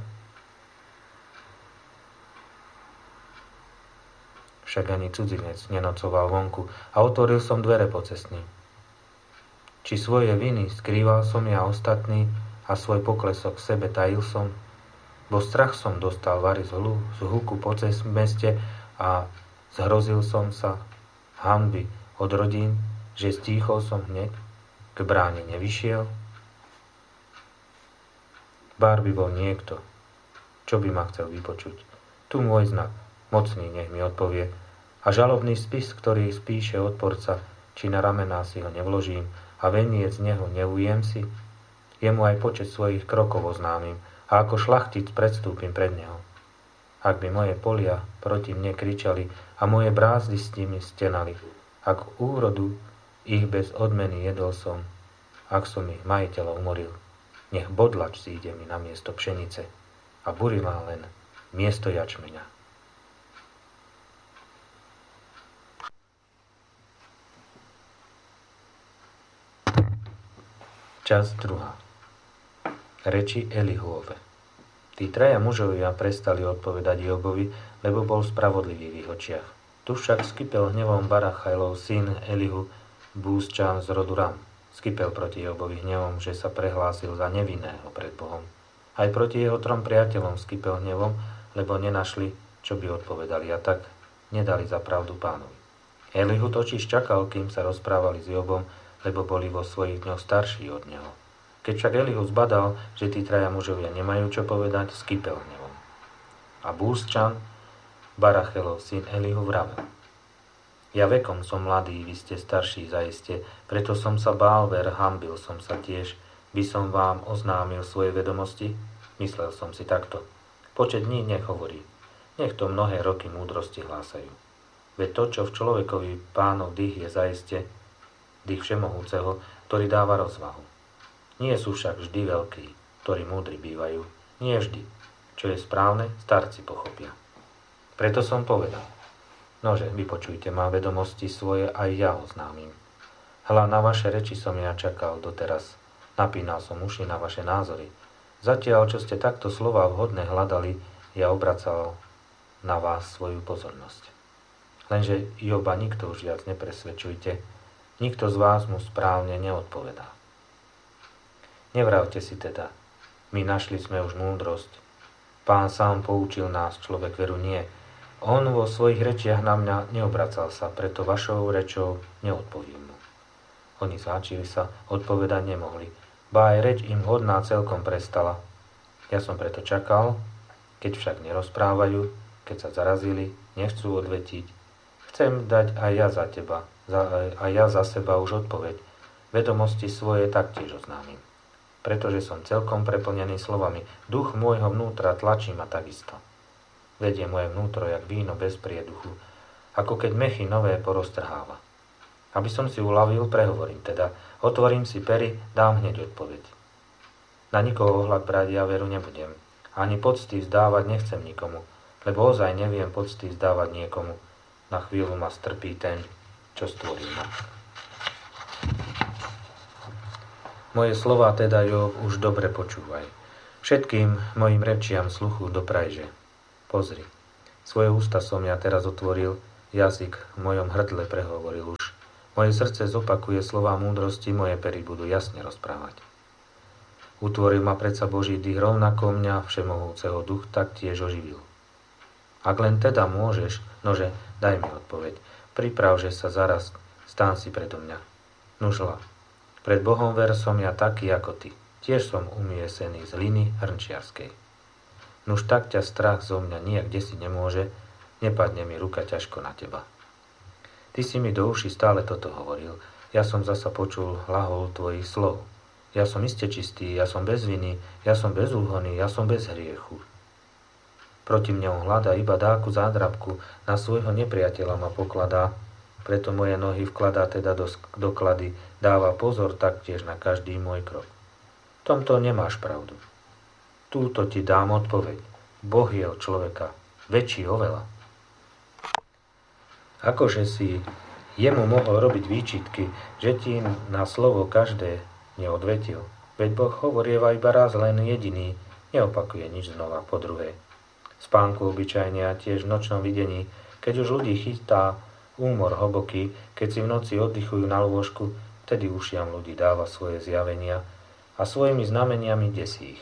Však ani cudzinec nenocoval vonku a otvoril som dvere po cestní. Či svoje viny skrýval som ja ostatný a svoj poklesok v sebe tajil som, bo strach som dostal vary z huku po meste a zhrozil som sa hanby od rodín, že stíchol som hneď, k bráne nevyšiel. Bár by bol niekto, čo by ma chcel vypočuť. Tu môj znak, mocný nech mi odpovie, a žalobný spis, ktorý spíše odporca, či na ramená si ho nevložím a veniec z neho neujem si, jemu aj počet svojich krokov oznámim a ako šlachtic predstúpim pred neho. Ak by moje polia proti mne kričali a moje brázdy s nimi stenali, ak úrodu ich bez odmeny jedol som, ak som ich majiteľa umoril, nech bodlač zíde mi na miesto pšenice a burila len miesto jačmeňa. Časť 2. Reči Elihuove. Tí traja mužovia prestali odpovedať Jobovi, lebo bol spravodlivý v ich očiach. Tu však skypel hnevom Barachajlov syn Elihu, Búzčan z rodu Ram. Skypel proti Jobovi hnevom, že sa prehlásil za nevinného pred Bohom. Aj proti jeho 3 priateľom skypel hnevom, lebo nenašli, čo by odpovedali, a tak nedali za pravdu pánovi. Elihu totiž čakal, kým sa rozprávali s Jobom, lebo boli vo svojich dňoch starší od neho. Keď však Elihu zbadal, že tí traja mužovia nemajú čo povedať, skypel hnevom. A Búzčan, Barachelov syn Elihu, vravel: Ja vekom som mladý, vy ste starší zaiste, preto som sa bál ver, hanbil som sa tiež, by som vám oznámil svoje vedomosti? Myslel som si takto. Počet dní nech hovorí, nech to mnohé roky múdrosti hlásajú. Veď to, čo v človekovi Pánov dých je zaiste, dých všemohúceho, ktorý dáva rozvahu. Nie sú však vždy veľkí, ktorí múdri bývajú, nie vždy. Čo je správne, starci pochopia. Preto som povedal: Nože, vypočujte ma, vedomosti svoje aj ja oznámim. Hľa, na vaše reči som ja čakal doteraz. Napínal som uši na vaše názory. Zatiaľ, čo ste takto slova vhodné hľadali, ja obracal na vás svoju pozornosť. Lenže Joba nikto už viac nepresvedčujte, nikto z vás mu správne neodpovedá. Nevravte si teda, my našli sme už múdrosť. Pán sám poučil nás, človek veru nie. On vo svojich rečiach na mňa neobracal sa, preto vašou rečou neodpovím mu. Oni zháčili sa, odpovedať nemohli, ba aj reč im hodná celkom prestala. Ja som preto čakal, keď však nerozprávajú, keď sa zarazili, nechcú odvetiť. Chcem dať aj ja za teba, a ja za seba už odpoveď. Vedomosti svoje taktiež oznámim. Pretože som celkom preplnený slovami, duch môjho vnútra tlačí ma takisto. Vedie moje vnútro, jak víno bez prieduchu, ako keď mechy nové poroztrháva. Aby som si uľavil, prehovorím teda, otvorím si pery, dám hneď odpoveď. Na nikoho ohľad brať ja veru nebudem, ani pocty vzdávať nechcem nikomu, lebo ozaj neviem pocty vzdávať niekomu. Na chvíľu ma strpí ten, čo stvoril ma. Moje slová teda, Job, už dobre počúvaj. Všetkým mojim rečiam sluchu doprajže. Pozri, svoje ústa som ja teraz otvoril, jazyk v mojom hrdle prehovoril už. Moje srdce zopakuje slová múdrosti, moje pery budú jasne rozprávať. Utvoril ma predsa Boží dých, rovnako mňa všemohúceho duch taktiež oživil. Ak len teda môžeš, nože, daj mi odpoveď. Priprav, že sa zaraz stán si predo mňa. Nužla, pred Bohom ver som ja taký ako ty. Tiež som umiesený z hliny hrnčiarskej. Nuž tak ťa strach zo mňa nijak desiť nemôže, nepadne mi ruka ťažko na teba. Ty si mi do uši stále toto hovoril, ja som zasa počul hlahol tvojich slov. Ja som iste čistý, ja som bez viny, ja som bez úhony, ja som bez hriechu. Proti mne on hľadá iba dáku zádrabku, na svojho nepriateľa ma pokladá, preto moje nohy vkladá teda do klady, dáva pozor taktiež na každý môj krok. V tomto nemáš pravdu. Túto ti dám odpoveď. Boh je od človeka väčší oveľa. Akože si jemu mohol robiť výčitky, že ti na slovo každé neodvetil. Veď Boh hovorieva iba raz len jediný, neopakuje nič znova po druhé. Spánku obyčajne a tiež v nočnom videní, keď už ľudí chytá úmor hlboký, keď si v noci oddychujú na lôžku, vtedy ušiam ľudí dáva svoje zjavenia a svojimi znameniami desí ich.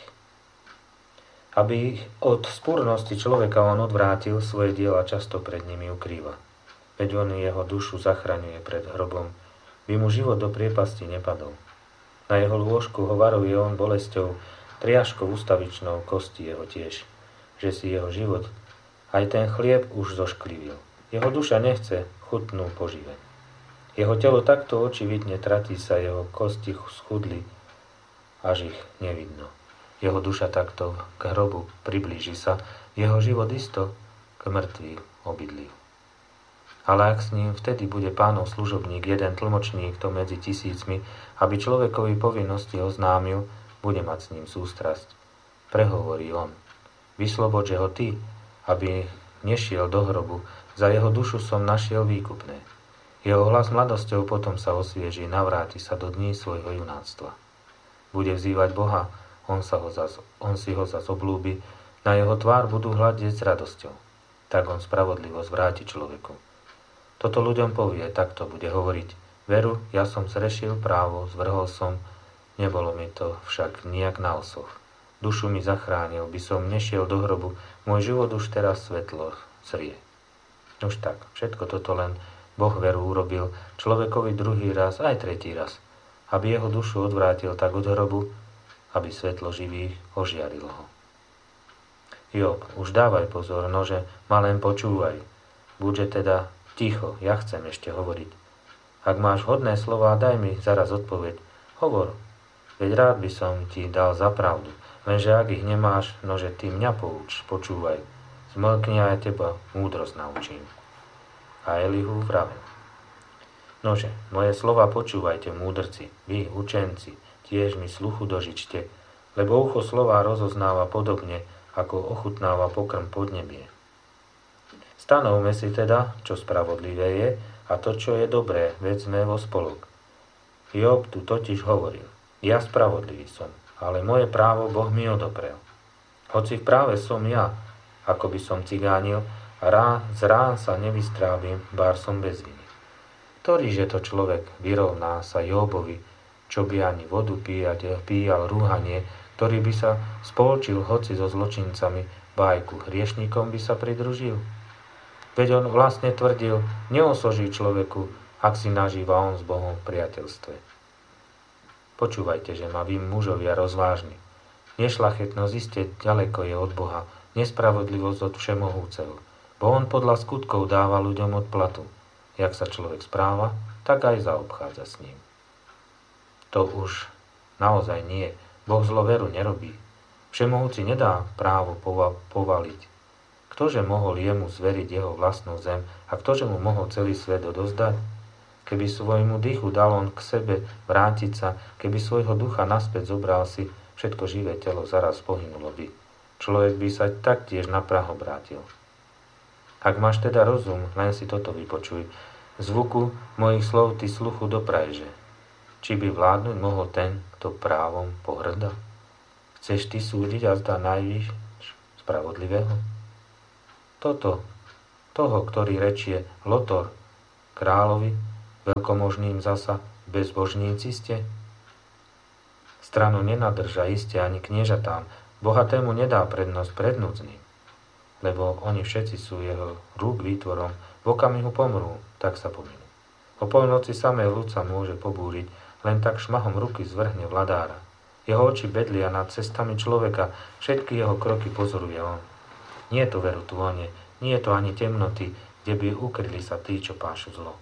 Aby od spúrnosti človeka on odvrátil, svoje diela často pred nimi ukrýva. Veď on jeho dušu zachraňuje pred hrobom, by mu život do priepasti nepadol. Na jeho lôžku ho varuje on bolesťou, triažkou ustavičnou kosti jeho tiež, že si jeho život, aj ten chlieb už zošklivil. Jeho duša nechce chutnú poživeň. Jeho telo takto očividne tratí sa, jeho kosti schudli, až ich nevidno. Jeho duša takto k hrobu priblíži sa, jeho život isto k mŕtvým obydliu. Ale ak s ním vtedy bude Pánov služobník, jeden tlmočník to medzi tisícmi, aby človekovi povinnosti oznámil, bude mať s ním sústrasť. Prehovorí on. Vyslobodže ho ty, aby nešiel do hrobu, za jeho dušu som našiel výkupné. Jeho hlas mladosťou potom sa osvieží, navráti sa do dní svojho junáctva. Bude vzývať Boha, on si ho zas oblúbi, na jeho tvár budú hľadieť s radosťou. Tak on spravodlivosť vráti človeku. Toto ľuďom povie, takto bude hovoriť. Veru, ja som zrešil právo, zvrhol som, nebolo mi to však nijak na osoch. Dušu mi zachránil, by som nešiel do hrobu, môj život už teraz svetlo zrie. Už tak, všetko toto len Boh veru urobil človekovi druhý raz, aj tretí raz, aby jeho dušu odvrátil tak od hrobu, aby svetlo živých ožiarilo ho. Job, už dávaj pozor, nože ma len počúvaj. Buďže teda ticho, ja chcem ešte hovoriť. Ak máš hodné slová, daj mi zaraz odpoveď. Hovor, veď rád by som ti dal za pravdu, lenže ak ich nemáš, nože ty mňa pouč, počúvaj. Zmlkni aj teba múdrosť naučím. A Elihu vravel. Nože, moje slova počúvajte, múdrci, vy, učenci, tiež mi sluchu dožičte, lebo ucho slova rozoznáva podobne, ako ochutnáva pokrm podnebie. Stanovme si teda, čo spravodlivé je, a to, čo je dobré, vedzme vo spolok. Job tu totiž hovoril, ja spravodlivý som, ale moje právo Boh mi odoprel. Hoci v práve som ja, ako by som cigánil, a z rán sa nevystrábim, bár som bez viny. Ktorýže to človek vyrovná sa Jobovi, čo by ani vodu píjal rúhanie, ktorý by sa spolčil hoci so zločincami, bajku hriešnikom by sa pridružil? Veď on vlastne tvrdil, neosoží človeku, ak si nažíva on s Bohom v priateľstve. Počúvajte, že ma vy mužovia rozvážni. Nešlachetnosť iste ďaleko je od Boha, nespravodlivosť od Všemohúceho. Bo on podľa skutkov dáva ľuďom odplatu. Jak sa človek správa, tak aj zaobchádza s ním. To už naozaj nie. Boh zloveru nerobí. Všemohúci nedá právo povaliť. Ktože mohol jemu zveriť jeho vlastnú zem a ktože mu mohol celý svet odozdať? Keby svojmu dýchu dal on k sebe vrátiť sa, keby svojho ducha naspäť zobral si, všetko živé telo zaraz pohynulo by. Človek by sa taktiež na prah obrátil. Ak máš teda rozum, len si toto vypočuj. Zvuku mojich slov ty sluchu doprajže. Či by vládnuť mohol ten, kto právom pohrda? Chceš ty súdiť a zdá najvyš spravodlivého? Toho, ktorý rečie Lotor, kráľovi, veľkomožným zasa, bezbožníci ste? Stranu nenadrža iste ani kniežatám, bohatému nedá prednosť pred núdznym, lebo oni všetci sú jeho rúk výtvorom, v okamihu pomrú, tak sa pominú. O polnoci samej ľud sa môže pobúriť, len tak šmahom ruky zvrhne vladára. Jeho oči bedlia nad cestami človeka, všetky jeho kroky pozoruje on. Nie je to veru tvone, nie je to ani temnoty, kde by ukryli sa tí, čo pášu zlo.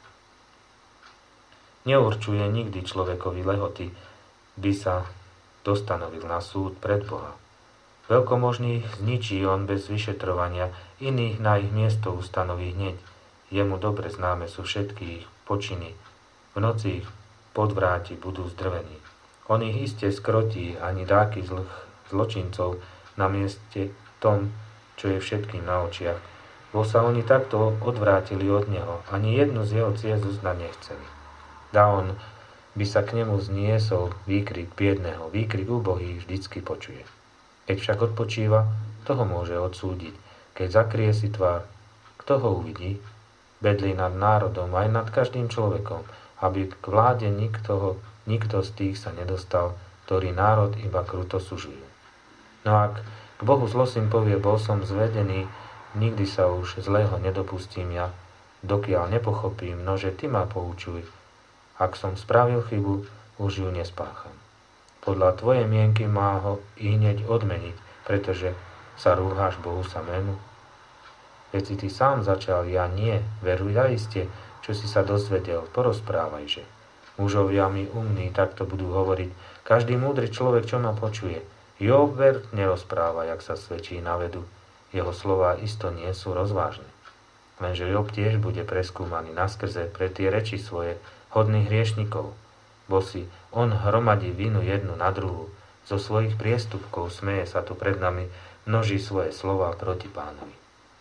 Neurčuje nikdy človekovi lehoty, by sa dostanovil na súd pred Boha. Veľkomožných zničí on bez vyšetrovania, iných na ich miesto ustanoví hneď. Jemu dobre známe sú všetky ich počiny. V noci ich podvráti budú zdrvení. On ich iste skrotí ani dáky zločincov na mieste tom, čo je všetkým na očiach. Bo sa oni takto odvrátili od neho, ani jednu z jeho ciest uznať nechceli. Dá on by sa k nemu zniesol výkrik biedného, výkrik úbohých vždycky počuje. Keď však odpočíva, kto ho môže odsúdiť? Keď zakrie si tvár, kto ho uvidí? Bedlí nad národom, aj nad každým človekom, aby k vláde nikto z tých sa nedostal, ktorý národ iba kruto sužujú. No ak k Bohu zlosyn povie, bol som zvedený, nikdy sa už zlého nedopustím ja, dokiaľ nepochopím, nože ty ma poučuj. Ak som spravil chybu, už ju nespácham. Podľa tvojej mienky má ho i hneď odmeniť, pretože sa rúháš Bohu samému. Veď si ty sám začal, ja nie, veruj a iste, čo si sa dozvedel, porozprávajže. Mužovia mi umní takto budú hovoriť, každý múdry človek, čo ma počuje. Job ver nerozpráva, jak sa svedčí na vedu, jeho slová isto nie sú rozvážne. Lenže Job tiež bude preskúmaný naskrze pre tie reči svoje, hodných hriešnikov, bo si on hromadí vinu jednu na druhú, zo svojich priestupkov smeje sa tu pred nami, množí svoje slová proti Pánovi.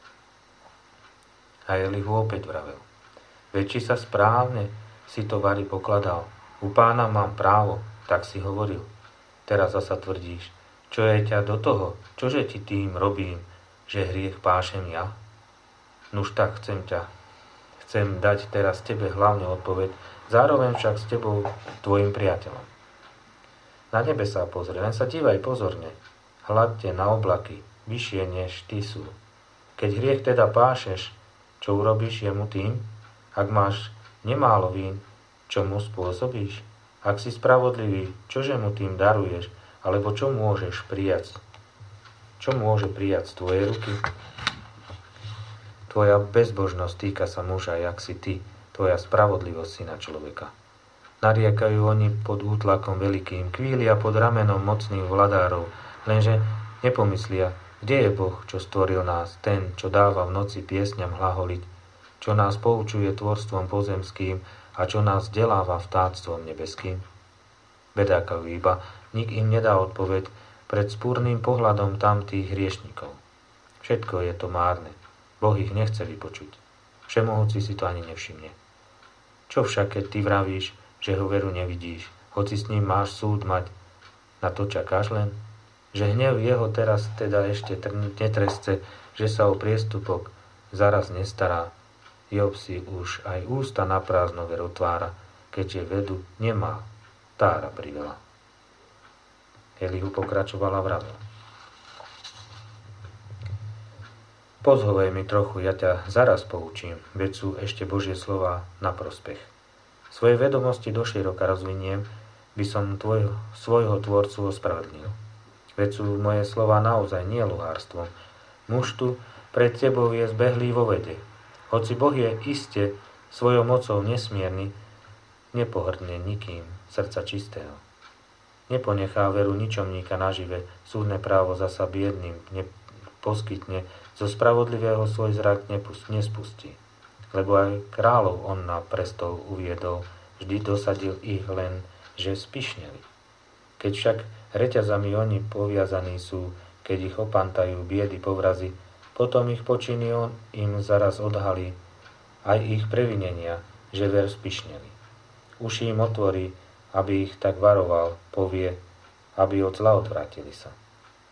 A Elihu opäť vravel, veď či sa správne si to vari pokladal, u Pána mám právo, tak si hovoril. Teraz zasa tvrdíš, čo je ťa do toho, čože ti tým robím, že hriech pášem ja? Nuž tak chcem dať teraz tebe hlavne odpoveď, zároveň však s tebou, tvojim priateľom. Na nebe sa pozri, len sa dívaj pozorne. Hľadte na oblaky, vyššie než ty sú. Keď hriech teda pášeš, čo urobíš jemu tým? Ak máš nemálo vín, čo mu spôsobíš? Ak si spravodlivý, čože mu tým daruješ? Alebo čo môžeš prijať? Čo môže prijať z tvojej ruky? Tvoja bezbožnosť týka sa muža, jak si ty, tvoja spravodlivosť si na človeka. Nariekajú oni pod útlakom veľkým, kvília pod ramenom mocných vladárov, lenže nepomyslia, kde je Boh, čo stvoril nás, ten, čo dáva v noci piesňam hlaholiť, čo nás poučuje tvorstvom pozemským a čo nás deláva vtáctvom nebeským. Bedákajú iba, nik im nedá odpoveď pred spúrnym pohľadom tamtých hriešnikov. Všetko je to márne, Boh ich nechce vypočuť. Všemohúci si to ani nevšimne. Čo však, keď ty vravíš, že ho veru nevidíš, hoci s ním máš súd mať, na to čakáš len? Že hnev jeho teraz teda ešte netresce, že sa o priestupok zaraz nestará. Job si už aj ústa na prázdno veru tvára, keďže vedu nemá, tára priveľa. Elihu pokračovala vravel. Pozhovej mi trochu, ja ťa zaraz poučím, veď sú ešte Božie slová na prospech. Svoje vedomosti doširoka rozviniem, by som svojho tvorcu ospravedlnil. Veď sú moje slová naozaj nie luhárstvom. Muž tu pred tebou je zbehlý vo vede. Hoci Boh je iste svojou mocou nesmierny, nepohrdne nikým srdca čistého. Neponechá veru ničomníka nažive, súdne právo zasa biedným neposkytne, zo spravodlivého svoj zrak nespustí. Lebo aj kráľov on na prestol uviedol, vždy dosadil ich len, že spišneli. Keď však reťazami oni poviazaní sú, keď ich opantajú biedy povrazy, potom ich počiny on im zaraz odhalí, aj ich previnenia, že ver spišneli. Uši im otvorí, aby ich tak varoval, povie, aby od zla odvrátili sa.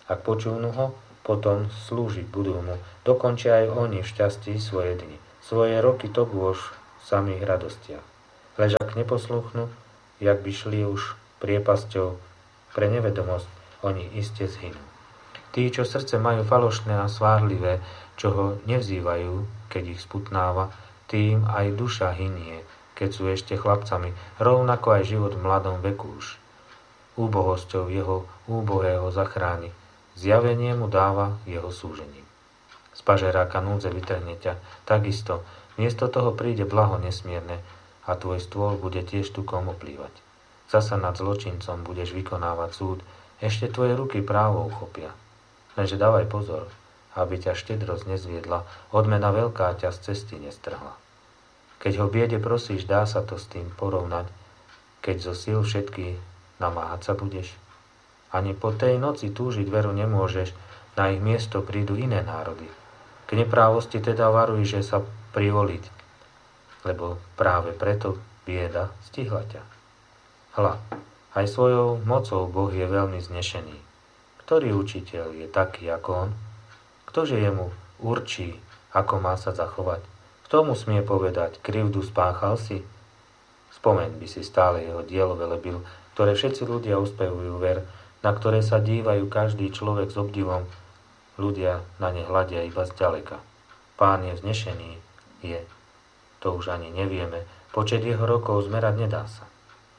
Ak počúvnu ho, potom slúžiť budú mu. Dokončia aj oni v šťastí svoje dni. Svoje roky to bôž v samých radostiach. Lež ak neposluchnú, jak by šli už priepasťou pre nevedomosť, oni iste zhynú. Tí, čo srdce majú falošné a svárlivé, čo ho nevzývajú, keď ich sputnáva, tým aj duša hynie, keď sú ešte chlapcami, rovnako aj život v mladom veku už. Úbohosťou jeho úbohého zachráni, zjavenie mu dáva jeho súžením. Z pažeráka núdze vytrhne ťa, takisto, miesto toho príde blaho nesmierne a tvoj stôl bude tiež tukom oplývať. Zasa nad zločincom budeš vykonávať súd, ešte tvoje ruky právo uchopia. Lenže dávaj pozor, aby ťa štedrosť nezviedla, odmena veľká ťa z cesty nestrhla. Keď ho biede prosíš, dá sa to s tým porovnať, keď zo síl všetky namáhať sa budeš. Ani po tej noci túžiť veru nemôžeš, na ich miesto prídu iné národy. K neprávosti teda varuj, že sa privoliť, lebo práve preto bieda stihla ťa. Hľa, aj svojou mocou Boh je veľmi znešený. Ktorý učiteľ je taký ako on? Ktože jemu určí, ako má sa zachovať? Kto mu smie povedať, krivdu spáchal si? Spomeň by si stále jeho dielo velebil, ktoré všetci ľudia uspevujú ver, na ktoré sa dívajú každý človek s obdivom, ľudia na ne hľadia iba zďaleka. Pán je vznešený, je, to už ani nevieme, počet jeho rokov zmerať nedá sa.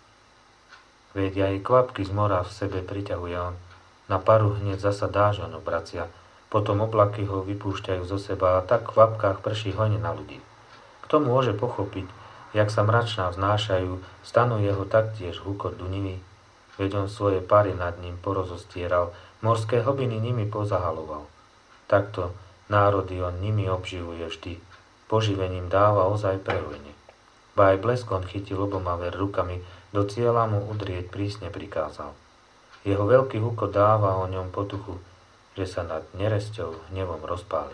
Veď aj kvapky z mora v sebe priťahuje on, na paru hneď zasa dážď on obracia, potom oblaky ho vypúšťajú zo seba a tak v kvapkách prší hojne na ľudí. Kto môže pochopiť, jak sa mračná vznášajú, stanu jeho taktiež hukot dunivý, veď on svoje pary nad ním porozostieral, morské hlbiny nimi pozahaloval. Takto národy on nimi obživuje vždy, poživením dáva ozaj prehojne. Ba aj blesk on chytil oboma ver rukami, do cieľa mu udrieť prísne prikázal. Jeho veľký hukot dáva o ňom potuchu, že sa nad neresťou hnevom rozpálil.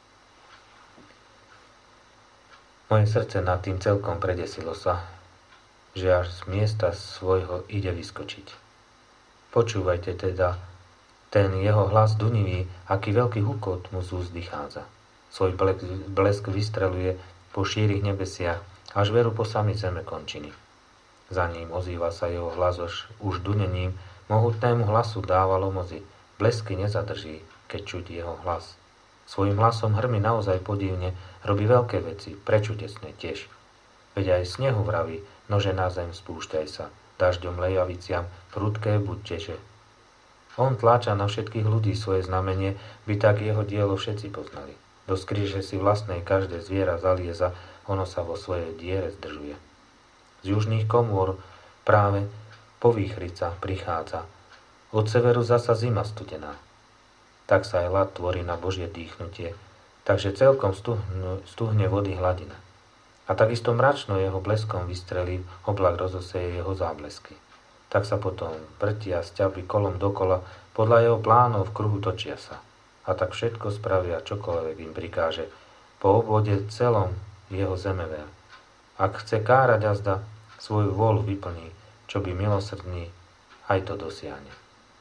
Moje srdce nad tým celkom predesilo sa, že až z miesta svojho ide vyskočiť. Počúvajte teda ten jeho hlas dunivý, aký veľký hukot mu z úst vychádza. Svoj blesk vystreluje po šírich nebesiach, až veru po sami zeme končiny. Za ním ozýva sa jeho hlas už dunením, mohutnému hlasu dávalo mozi. Blesky nezadrží, keď čuť jeho hlas. Svojím hlasom hrmi naozaj podivne, robí veľké veci, prečudesné tiež. Veď aj snehu vraví, nože na zem spúšťaj sa, dažďom lejaviciam, prudké buď teže. On tláča na všetkých ľudí svoje znamenie, by tak jeho dielo všetci poznali. Do skríže si vlastnej každé zviera zalieza, ono sa vo svojej diere zdržuje. Z južných komôr práve povýchrica prichádza, od severu zasa zima studená. Tak sa aj ľad tvorí na Božie dýchnutie, takže celkom stuhne vody hladina. A takisto mračno jeho bleskom vystrelí, oblak rozoseje jeho záblesky. Tak sa potom vrtia sťaby kolom dokola, podľa jeho plánov v kruhu točia sa. A tak všetko spravia, čokoľvek im prikáže, po obvode celom jeho zemever. Ak chce kárať azda, svoju vôľu vyplní, čo by milosrdný, aj to dosiahne.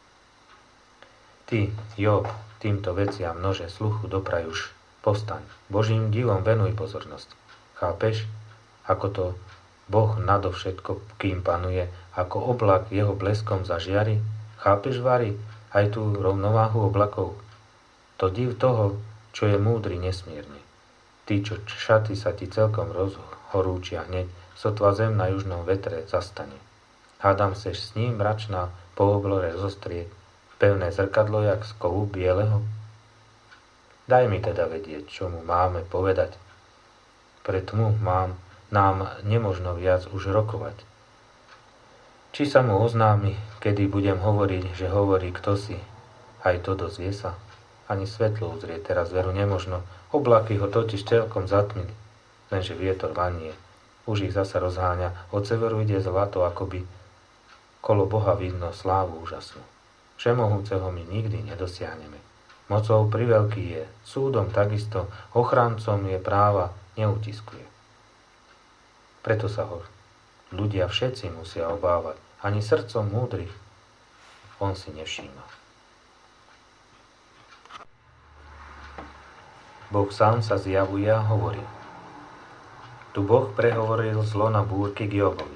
Ty, Job, týmto veciam množe sluchu doprajuš, povstaň, Božím divom venuj pozornosť. Chápeš, ako to Boh nadovšetko, kým panuje, ako oblak jeho bleskom zažiari? Chápeš, Vary, aj tú rovnováhu oblakov? To div toho, čo je múdry nesmierne. Ty, čo šaty sa ti celkom rozhorúčia hneď, sotva zem na južnom vetre zastane. Hádam seš s ním mračná po oblore zostrieť, pevné zrkadlo jak z kovu bieleho? Daj mi teda vedieť, čo mu máme povedať. Pre tmu nám nemožno viac už rokovať. Či sa mu oznámi, kedy budem hovoriť, že hovorí kto si, aj to dozvie sa. Ani svetlo uzrieť teraz veru nemožno, oblaky ho totiž celkom zatmili, lenže vietor vanie. Už ich zasa rozháňa, od severu ide zlato, akoby kolo Boha vidno slávu úžasnú. Všemohúceho my nikdy nedosiahneme. Mocou priveľký je, súdom takisto, ochrancom je práva, neutiskuje. Preto sa ho ľudia všetci musia obávať, ani srdcom múdrych on si nevšíma. Boh sám sa zjavuje a hovorí. Tu Boh prehovoril zlo na búrky k Jobovi.